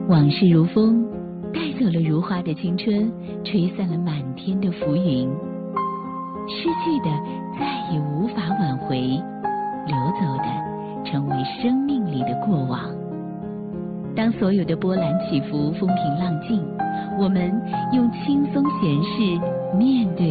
往事如风，带走了如花的青春，吹散了满天的浮云。失去的再也无法挽回，流走的成为生命里的过往。当所有的波澜起伏风平浪静，我们用轻松闲适面对